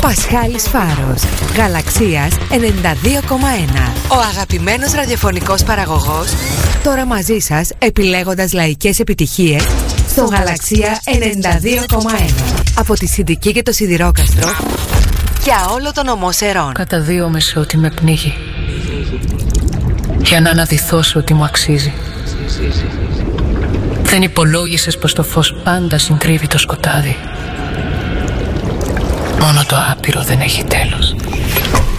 Πασχάλης Φάρος, Γαλαξίας 92,1. Ο αγαπημένος ραδιοφωνικός παραγωγός, τώρα μαζί σας επιλέγοντας λαϊκές επιτυχίες στο Γαλαξία 92,1. Από τη Συντική και το Σιδηρόκαστρο για όλο τον ομό Σερών. Καταδύομαι σε ό,τι με πνίγει, για να αναδυθώ σε ό,τι μου αξίζει. Δεν υπολόγισες πως το φως πάντα συντρίβει το σκοτάδι. Μόνο το άπειρο δεν έχει τέλος.